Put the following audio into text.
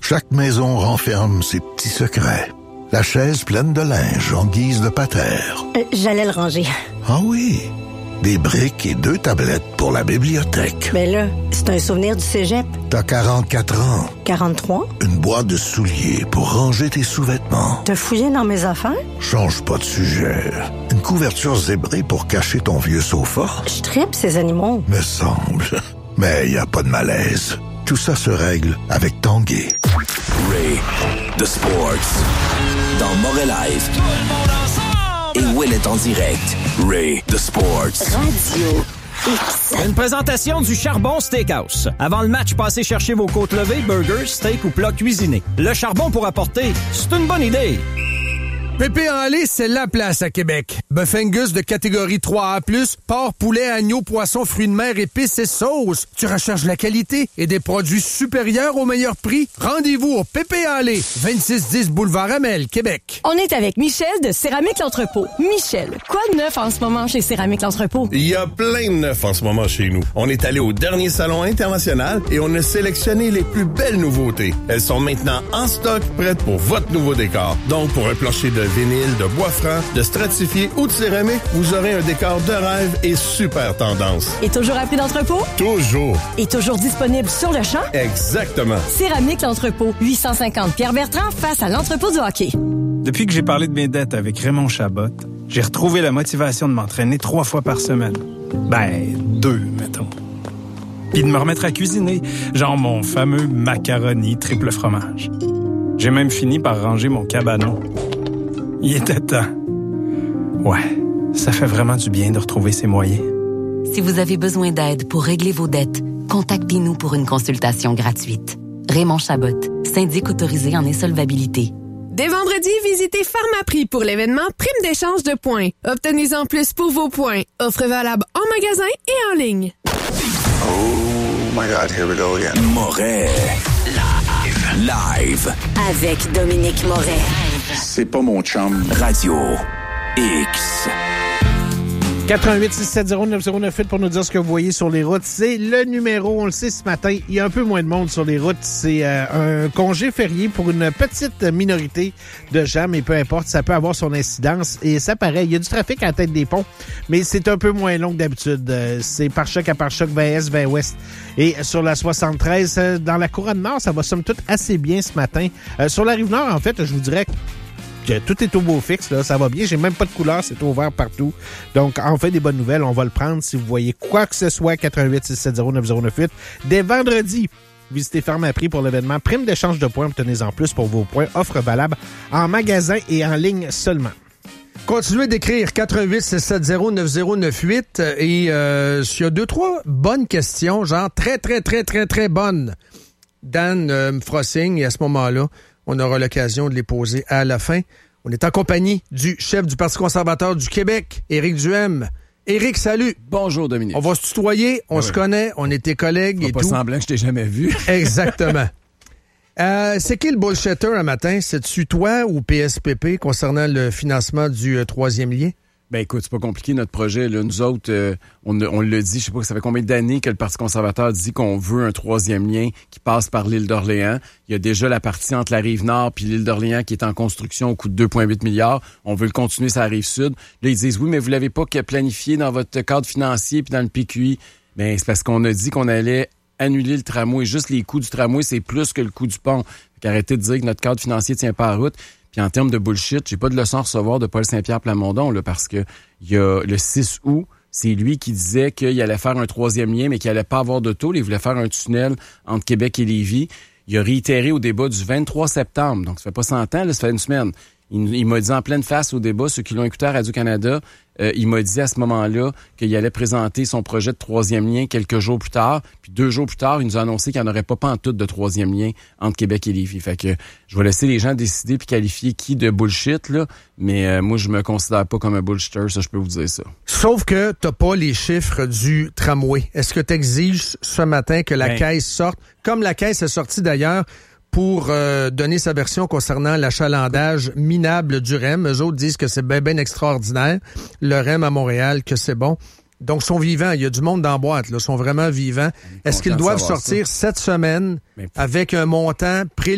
Chaque maison renferme ses petits secrets. La chaise pleine de linge en guise de patère. J'allais le ranger. Ah oui, des briques et 2 tablettes pour la bibliothèque. Mais là, c'est un souvenir du cégep. T'as 44 ans. 43? Une boîte de souliers pour ranger tes sous-vêtements. T'as fouillé dans mes affaires? Change pas de sujet. Une couverture zébrée pour cacher ton vieux sofa. Je tripe ces animaux. Me semble. Mais y a pas de malaise. Tout ça se règle avec Tanguay. Ray, The Sports. Dans Morel Live. Et Will est en direct. Ray, The Sports. Radio X. Une présentation du Charbon Steakhouse. Avant le match, passez chercher vos côtes levées, burgers, steak ou plats cuisinés. Le charbon pour apporter, c'est une bonne idée. Pépé en lait, c'est la place à Québec. Bœuf Angus de catégorie 3A+, porc, poulet, agneau, poisson, fruits de mer, épices et sauces. Tu recherches la qualité et des produits supérieurs au meilleur prix? Rendez-vous au Pépé en lait, 2610 Boulevard Amel, Québec. On est avec Michel de Céramique L'Entrepôt. Michel, quoi de neuf en ce moment chez Céramique L'Entrepôt? Il y a plein de neuf en ce moment chez nous. On est allé au dernier salon international et on a sélectionné les plus belles nouveautés. Elles sont maintenant en stock, prêtes pour votre nouveau décor. Donc, pour un plancher de vinyle, de bois franc, de stratifié ou de céramique, vous aurez un décor de rêve et super tendance. Et toujours à prix d'entrepôt? Toujours. Et toujours disponible sur le champ? Exactement. Céramique L'Entrepôt, 850 Pierre-Bertrand, face à l'entrepôt du hockey. Depuis que j'ai parlé de mes dettes avec Raymond Chabot, j'ai retrouvé la motivation de m'entraîner 3 fois par semaine. 2, mettons. Puis de me remettre à cuisiner, genre mon fameux macaroni triple fromage. J'ai même fini par ranger mon cabanon. Il était temps. Ouais, ça fait vraiment du bien de retrouver ses moyens. Si vous avez besoin d'aide pour régler vos dettes, contactez-nous pour une consultation gratuite. Raymond Chabot, syndic autorisé en insolvabilité. Dès vendredi, visitez Pharmaprix pour l'événement Prime d'échange de points. Obtenez-en plus pour vos points. Offre valable en magasin et en ligne. Oh my God, here we go again. Morel. Live. Avec Dominique Moret. C'est pas mon chum. Radio X. 88-670-9098 pour nous dire ce que vous voyez sur les routes. C'est le numéro, on le sait ce matin, il y a un peu moins de monde sur les routes. C'est un congé férié pour une petite minorité de gens, mais peu importe, ça peut avoir son incidence. Et ça paraît, il y a du trafic à la tête des ponts, mais c'est un peu moins long que d'habitude. C'est pare-choc à pare-choc, 20 est, 20 ouest. Et sur la 73, dans la couronne nord, ça va somme toute assez bien ce matin. Sur la rive nord, en fait, je vous dirais que tout est au beau fixe, là, ça va bien. J'ai même pas de couleur, c'est ouvert partout. Donc, en fait, des bonnes nouvelles, on va le prendre si vous voyez quoi que ce soit, 88-670-9098. Dès vendredi, visitez Pharmaprix pour l'événement Prime d'échange de points. Obtenez-en plus pour vos points. Offre valable en magasin et en ligne seulement. Continuez d'écrire 88-670-9098 et s'il y a 2-3 bonnes questions, genre très bonnes, Dan me fera signe et à ce moment-là, on aura l'occasion de les poser à la fin. On est en compagnie du chef du Parti conservateur du Québec, Éric Duhaime. Éric, salut. Bonjour, Dominique. On va se tutoyer, on se connaît, on était collègues et pas tout. Pas semblant que je t'ai jamais vu. Exactement. C'est qui le bullshitter un matin? C'est-tu toi ou PSPP concernant le financement du troisième lien? Ben écoute, c'est pas compliqué notre projet. Là. Nous autres, on le dit, je sais pas, ça fait combien d'années que le Parti conservateur dit qu'on veut un troisième lien qui passe par l'île d'Orléans. Il y a déjà la partie entre la Rive-Nord puis l'île d'Orléans qui est en construction au coût de 2,8 milliards. On veut le continuer sur la Rive-Sud. Là, ils disent, oui, mais vous l'avez pas planifié dans votre cadre financier puis dans le PQI. Ben c'est parce qu'on a dit qu'on allait annuler le tramway. Juste les coûts du tramway, c'est plus que le coût du pont. Arrêtez de dire que notre cadre financier tient pas à route. Puis en termes de bullshit, j'ai pas de leçon à recevoir de Paul Saint-Pierre Plamondon, là, parce que il y a le 6 août, c'est lui qui disait qu'il allait faire un troisième lien, mais qu'il allait pas avoir d'auto. Il voulait faire un tunnel entre Québec et Lévis. Il a réitéré au débat du 23 septembre, donc ça fait pas 100 ans, là, ça fait une semaine. Il m'a dit en pleine face au débat, ceux qui l'ont écouté à Radio-Canada, il m'a dit à ce moment-là qu'il allait présenter son projet de troisième lien quelques jours plus tard. Puis 2 jours plus tard, il nous a annoncé qu'il n'y en aurait pas pantoute de troisième lien entre Québec et Lévis. Fait que je vais laisser les gens décider puis qualifier qui de bullshit, là. Mais moi, je me considère pas comme un bullshitter, ça, je peux vous dire ça. Sauf que t'as pas les chiffres du tramway. Est-ce que t'exiges ce matin que la caisse sorte, comme la caisse est sortie d'ailleurs, pour donner sa version concernant l'achalandage minable du REM. Eux autres disent que c'est bien extraordinaire. Le REM à Montréal, que c'est bon. Donc, ils sont vivants. Il y a du monde dans la boîte, là. Ils sont vraiment vivants. Est-ce qu'ils doivent sortir cette semaine avec un montant